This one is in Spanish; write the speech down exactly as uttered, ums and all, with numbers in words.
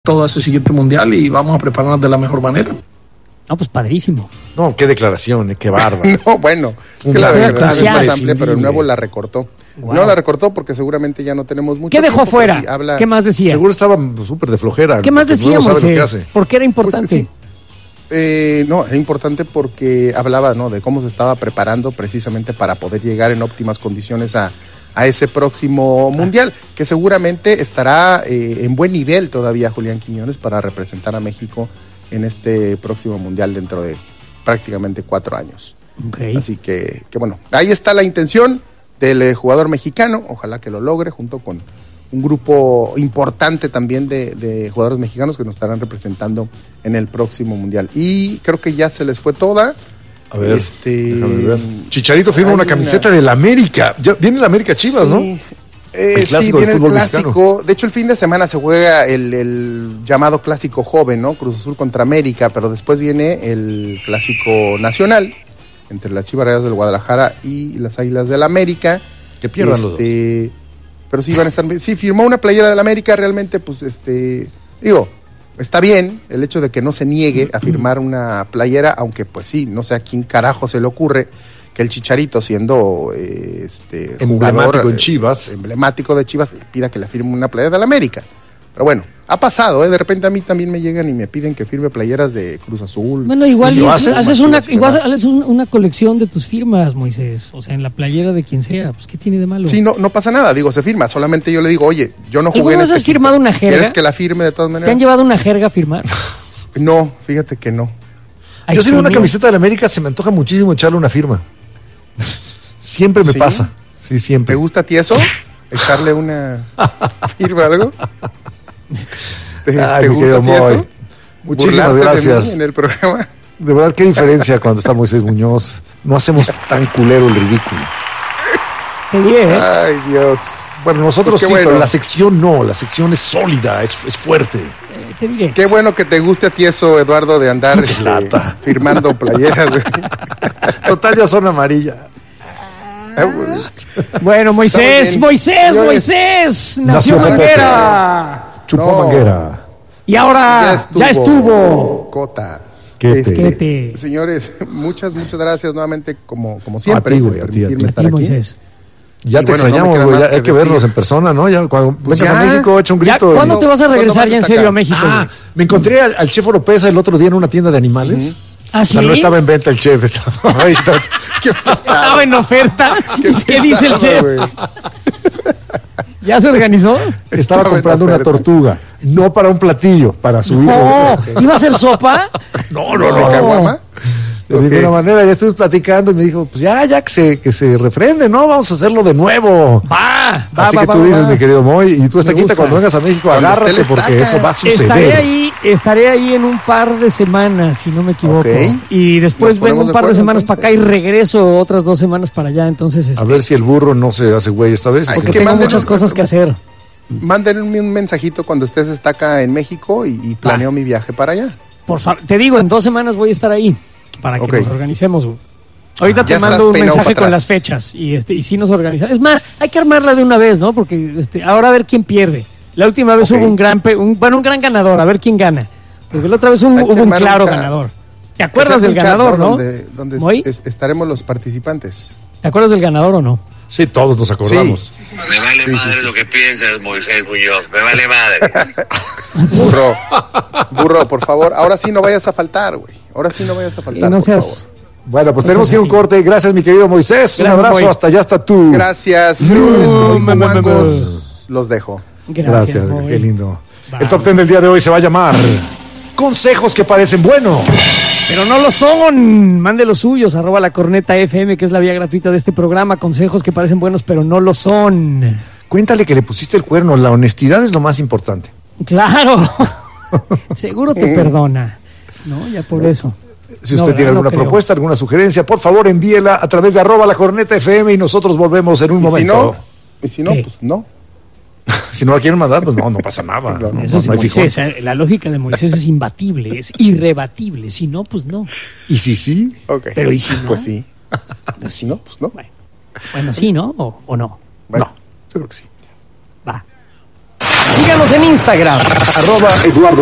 todo ese siguiente mundial y vamos a prepararnos de la mejor manera. No, pues padrísimo. No, qué declaración, qué bárbaro. No, bueno, es que la declaración es más amplia, pero el nuevo la recortó. Wow. No la recortó porque seguramente ya no tenemos mucho. ¿Qué dejó fuera? Si habla... ¿Qué más decía? Seguro estaba súper de flojera. ¿Qué más decíamos? No sabe ¿Por qué era importante? Pues, sí. eh, no, era importante porque hablaba, ¿no?, de cómo se estaba preparando precisamente para poder llegar en óptimas condiciones a, a ese próximo mundial, que seguramente estará eh, en buen nivel todavía Julián Quiñones para representar a México en este próximo mundial dentro de prácticamente cuatro años. Okay. Así que, que bueno, ahí está la intención del eh, jugador mexicano, ojalá que lo logre, junto con un grupo importante también de, de jugadores mexicanos que nos estarán representando en el próximo mundial. Y creo que ya se les fue toda. A ver, este, ver. Chicharito firma una camiseta una... del América. Ya viene el América Chivas, sí. ¿no? Eh, sí, viene el clásico. Mexicano. De hecho, el fin de semana se juega el, el llamado clásico joven, ¿no? Cruz Azul contra América, pero después viene el clásico nacional entre las Chivas Rayadas del Guadalajara y las Águilas del América. Que pierdan este, los dos. Pero sí van a estar. Sí, firmó una playera del América, realmente, pues, este, digo, está bien el hecho de que no se niegue a firmar una playera, aunque, pues sí, no sé a quién carajo se le ocurre que el Chicharito, siendo eh, este emblemático jugador, en Chivas, eh, emblemático de Chivas, pida que le firme una playera del América. Pero bueno, ha pasado, ¿eh? De repente a mí también me llegan y me piden que firme playeras de Cruz Azul. Bueno, igual es, haces, haces, una, igual haces una colección de tus firmas, Moisés. O sea, en la playera de quien sea. Pues, ¿qué tiene de malo? Sí, no, no pasa nada, digo, se firma. Solamente yo le digo, oye, yo no jugué en este has firmado una jerga? ¿Quieres que la firme de todas maneras? ¿Te han llevado una jerga a firmar? No, fíjate que no. Ay, yo si veo una camiseta de la América, se me antoja muchísimo echarle una firma. Siempre me ¿Sí? pasa. Sí, siempre. ¿Te gusta a ti eso? ¿Echarle una firma algo? ¿Te, Ay, ¿te gusta a ti eso? Muchísimas gracias. De en el programa. De verdad, qué diferencia cuando está Moisés Muñoz. No hacemos tan culero el ridículo. Qué bien, ¿eh? Ay, Dios. Bueno, nosotros pues sí, bueno. Pero la sección no. La sección es sólida, es, es fuerte. Eh, te diré. Qué bueno que te guste a ti eso, Eduardo, de andar este, firmando playeras. Total, ya son amarillas. Bueno, Moisés, Moisés, Moisés, nació Manguera. Chupó no. Manguera. Y ahora ya estuvo. Ya estuvo. Cota. Este, este, señores, muchas, muchas gracias nuevamente, como, como siempre, a ti, güey, por a ti, a ti. estar a ti, aquí. Moisés. Ya te bueno, extrañamos, no güey. Ya hay que que decir. vernos en persona, ¿no? Ya cuando pues vengas ya, a México, echa un grito. Ya, ¿cuándo y... te vas a regresar ya en serio acá? a México? Ah, me encontré al, al chef Oropesa el otro día en una tienda de animales. Uh-huh. ¿Ah, sí? O sea, no estaba en venta el chef, estaba ahí. Estaba en oferta. ¿Qué, ¿Qué dice el chef? Wey. ¿Ya se organizó? Estaba, estaba comprando una tortuga, no para un platillo, para su hijo. No, ¿iba a ser sopa? No, no, no. ¿Caguama? De okay. ninguna manera, ya estuvimos platicando y me dijo, pues ya, ya que se, que se refrende, ¿no? Vamos a hacerlo de nuevo. Va, va, Así va, que va, tú va, dices, va. mi querido Moy, y tú esta quinta cuando vengas a México, cuando agárrate porque eso va a suceder. Estaré ahí, estaré ahí en un par de semanas, si no me equivoco. Okay. Y después vengo un par de, de semanas para acá y regreso otras dos semanas para allá, entonces... Este, a ver si el burro no se hace güey esta vez. Porque tengo muchas cosas que hacer. Mándenme un mensajito cuando estés está acá en México y, y planeo ah. mi viaje para allá. Por favor, te digo, en dos semanas voy a estar ahí para que okay. nos organicemos. Ahorita ah, te mando un mensaje con las fechas y este y si nos organizamos. Es más, hay que armarla de una vez, ¿no? Porque este, ahora a ver quién pierde. La última vez okay. hubo un gran, un, bueno, un gran ganador, a ver quién gana. Porque la otra vez un, hubo un claro un ganador. ¿Te acuerdas del ganador, no? Donde, donde es, estaremos los participantes. ¿Te acuerdas del ganador o no? Sí, todos nos acordamos. Sí. Me vale sí, madre sí, sí. lo que piensas, Moisés Muñoz. Me vale madre. Burro, burro, por favor. Ahora sí no vayas a faltar, güey. Ahora sí no vayas a faltar, sí, no por seas... favor. Bueno, pues no tenemos que ir a un corte. Gracias, mi querido Moisés. Un abrazo, voy. Hasta allá está tú. Gracias. Señores, como dijo Mangos, los dejo. Gracias, Gracias qué lindo. Bye. El top ten del día de hoy se va a llamar Consejos que parecen buenos, pero no lo son. Mande los suyos, arroba la corneta F M, que es la vía gratuita de este programa. Consejos que parecen buenos, pero no lo son. Cuéntale que le pusiste el cuerno. La honestidad es lo más importante. Claro. Seguro te perdona. No, ya por eso. Si usted no, tiene alguna no propuesta, alguna sugerencia, por favor envíela a través de arroba la corneta F M y nosotros volvemos en un ¿Y momento. Si no, y si no, ¿Qué? Pues no. Si no la quieren mandar, pues no, no pasa nada. Claro, no, eso no, es no hay Moisés, la lógica de Moisés es imbatible, es irrebatible. Si no, pues no. ¿Y si sí? Okay. Pero ¿y si no? Pues sí. Si no, pues no. Bueno, bueno sí, ¿no? ¿O, o no? Bueno, no, yo creo que sí. Va. Síganos en Instagram. Arroba Eduardo